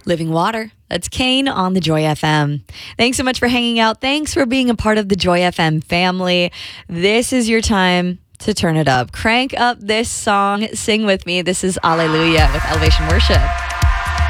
Living Water. That's Kane on the Joy FM. Thanks so much for hanging out. Thanks for being a part of the Joy FM family. This is your time to turn it up. Crank up this song. Sing with me. This is Alleluia with Elevation Worship.